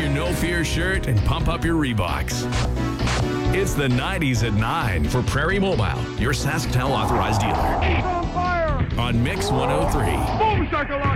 your No Fear shirt and pump up your Reeboks. It's the 90s at 9 for Prairie Mobile, your SaskTel authorized dealer. On Mix 103.